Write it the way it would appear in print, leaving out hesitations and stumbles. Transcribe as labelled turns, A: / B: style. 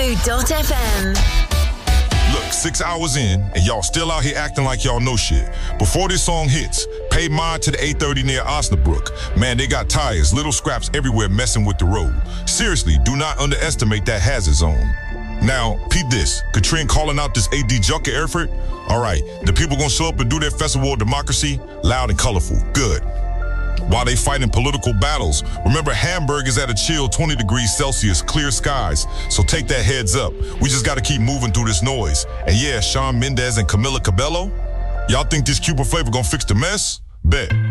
A: 102.fm.
B: Look, 6 hours in, and y'all still out here acting like y'all know shit. Before this song hits, pay mind to the 830 near Osnabrück. Man, they got tires, little scraps everywhere messing with the road. Seriously, do not underestimate that hazard zone. Now, peep this. Katrine calling out this AD Junker Erfurt. All right, the people gonna show up and do their festival of democracy, loud and colorful. Good. While they fighting political battles, remember Hamburg is at a chill 20 degrees Celsius, clear skies. So take that heads up. We just gotta keep moving through this noise. And yeah, Shawn Mendes and Camila Cabello, y'all think this Cuba flavor gonna fix the mess? Bet.